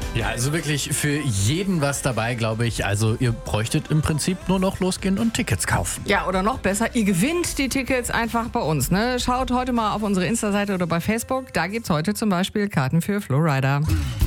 Ja, also wirklich für jeden was dabei, glaube ich. Also ihr bräuchtet im Prinzip nur noch losgehen und Tickets kaufen. Ja, oder noch besser, ihr gewinnt die Tickets einfach bei uns. Ne? Schaut heute mal auf unsere Insta-Seite oder bei Facebook. Da gibt's heute zum Beispiel Karten für Flowrider.